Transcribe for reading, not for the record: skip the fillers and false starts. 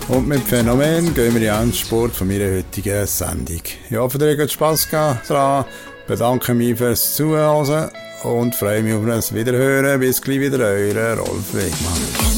Und mit Phänomen gehen wir ja an den Sport von meiner heutigen Sendung. Ich hoffe, ihr habt Spass gehabt daran. Bedanke mich fürs Zuhören und freue mich auf ein Wiederhören. Bis gleich wieder, euer Rolf Wegmann.